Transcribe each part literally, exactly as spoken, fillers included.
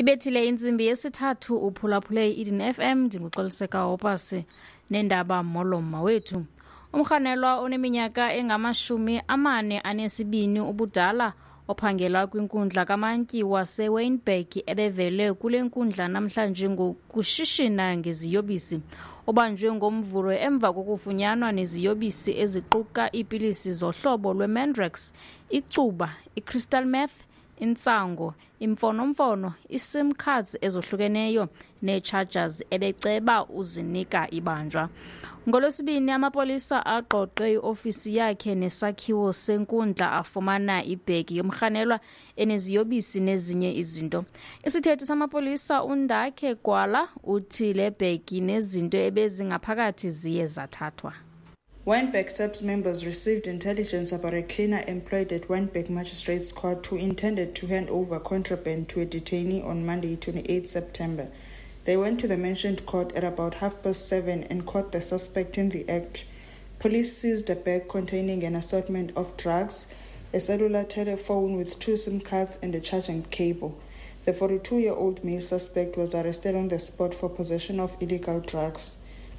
Ibethile insimbi yesithathu uphulaphule i-Eden F M ndinguxoliseka opasi nendaba moloma wethu. Umkhanelwa oneminyaka engamashumi amane anesibini ubudala ophangela kwinkundla kamantyi waseWynberg ebevele kule nkundla namhlanje ngokushishina ngeziyobisi obanjwe ngomvulo emva kokufunyanwa neziyobisi eziquka iipilisi zohlobo lweMandrax, icuba, iCrystal meth, intsango, imfonomfono, iSIM cards ezohlukeneyo neechargers ebeceba uzinika ibanjwa. NgoLwesibini amapolisa aqoqe iofisi yakhe nesakhiwo senkundla afumana ibhegi yomkhanelwa eneziyobisi nezinye izinto. Isithethi samapolisa uNdakhe Gwala uthi le bhegi nezinto ebezingaphakathi ziye zathathwa. Wynberg S A P S members received intelligence about a cleaner employed at Wynberg Magistrates Court who intended to hand over contraband to a detainee on Monday, twenty-eighth September. They went to the mentioned court at about half past seven and caught the suspect in the act. Police seized a bag containing an assortment of drugs, a cellular telephone with two SIM cards and a charging cable. The forty-two-year-old male suspect was arrested on the spot for possession of illegal drugs.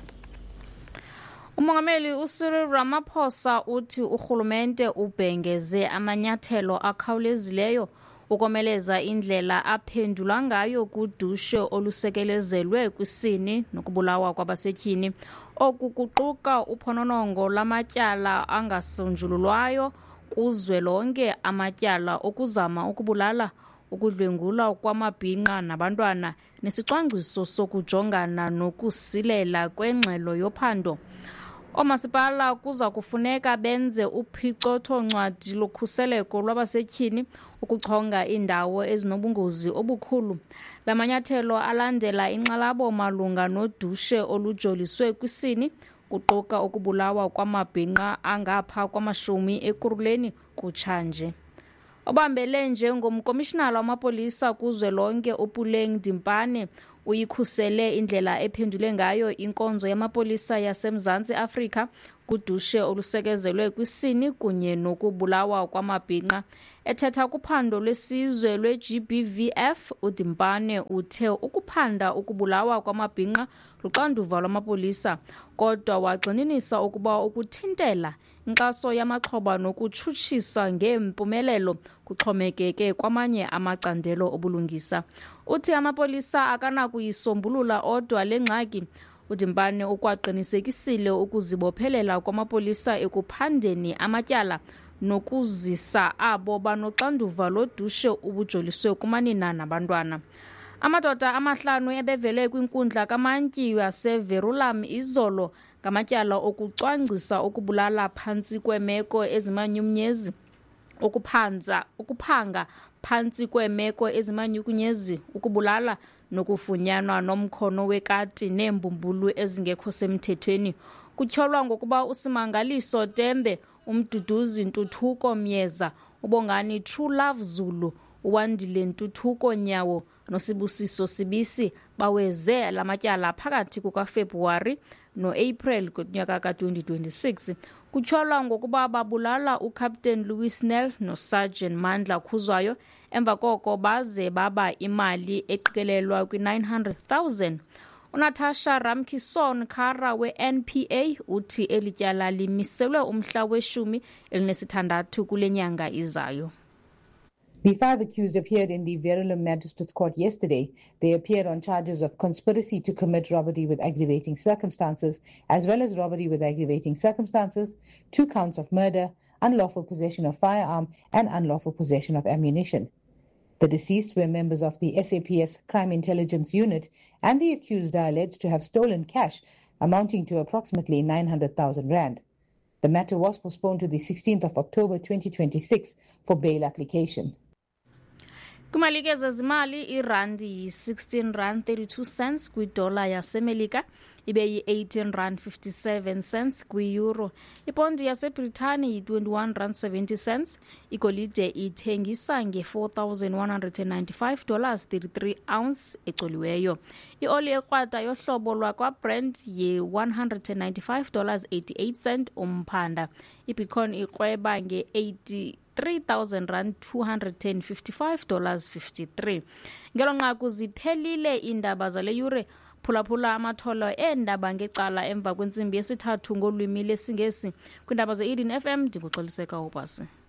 Umongameli uCyril Ramaphosa uthi urhulumente ubhengeze amanyathelo akhawulezileyo ukomeleza indlela aphendula ngayo kudushe olusekelezelwe kwisini nokubulawa kwabasetyhini okuquka uphononongo lamatyala angasonjululwayo kuzwelonke amatyala okuzama ukubulala ukudlwengula kwamabhinqa nabantwana nesicwangciso sokujongana nokusilela kwengxelo yophando. Omasipala kuza kufuneka benze uphicotho-ncwadi lokhuseleko lwabasetyhini ukuchonga indawo ezinobungozi obukhulu. La manyathelo alandela inxalabo malunga nodushe olujoliswe kwisini kuquka ukubulawa kwamabhinqa angapha kwamashumi ekuruleni kutshanje. Obambele njengomkomishinala wamapolisa kuzwelonke uPuleng Dimpane uyikhusele indlela ephendule ngayo inkonzo yamapolisa yaseMzantsi Afrika kudushe olusekezelwe kwisini kunye nokubulawa kwamabhinqa. Ethetha kuphando lwesizwe lwe-G B V F, uDimpane uthe ukuphanda ukubulawa kwamabhinqa luxanduva lwamapolisa, kodwa wagxininisa ukuba ukuthintela inkxaso yamaxhoba nokutshutshisa ngeempumelelo kuxhomekeke kwamanye amacandelo obulungisa. Uthi amapolisa akanakuyisombulula odwa le ngxaki. uDimpane ukwaqinisekisile ukuzibophelela kwamapolisa ekuphandeni amatyala nokuzisa abo banoxanduva lodushe ubujoliswe kumanina nabantwana. Amadoda amahlanu ebevele kwinkundla kamantyi yaseVerulam izolo ngamatyala okucwangcisa ukubulala phantsi kweemeko ezimanyumnyezi ukuphanza ukuphanga phantsi kweemeko ezimanyukunyezi ukubulala nokufunyanwa nomkhono wekati neembumbulu ezingekho semthethweni. Kutyholwa ngokuba uSimangaliso Tembe, uMduduzi Ntuthuko Myeza, uBongani True Love Zulu, uWandile Ntuthuko Nyawo noSibusiso Sibisi baweze lamatyala phakathi kukaFebruwari no-April kunyaka ka-twenty twenty-six. Kutyholwa ngokuba babulala uCaptain Louis Nel noSergeant Mandla Khuzwayo emva koko baze baba imali eqikelelwa kwi-nine hundred thousand. uNatasha Ramkison Khara we-N P A uthi elityala limiselwe umhla weshumi elinesithandathu kule nyanga izayo. The five accused appeared in the Verulam Magistrates Court yesterday. They appeared on charges of conspiracy to commit robbery with aggravating circumstances, as well as robbery with aggravating circumstances, two counts of murder, unlawful possession of firearm, and unlawful possession of ammunition. The deceased were members of the S A P S Crime Intelligence Unit, and the accused are alleged to have stolen cash amounting to approximately nine hundred thousand rand. The matter was postponed to the sixteenth of October twenty twenty-six for bail application. Kumalike zezimali irandi yi-sixteen rand thirty-two cents kwidola yaseMelika, ibe yi-eighteen rand fifty-seven cents kwi-euro. Ipondi yaseBritani yi-twenty-one rand seventy cents. Igolide ithengisa nge-four thousand one hundred ninety-five dollars thirty-three ounce ecoliweyo. Ioli ekrwada yohlobo lwakwa-Brent yi-one hundred ninety-five dollars eighty-eight cents umphanda. iBitcoin ikrweba nge-eighty three thousand rand two hundred fifty-five dollars fifty-three. Ngelo nqaku ziphelile indaba zale yure. Phulaphula amatholo endaba ngecala emva kwentsimbi yesithathu ngolwimi lesingesi kwindaba ze-Eden F M. Ndinguxoliseka uPasi.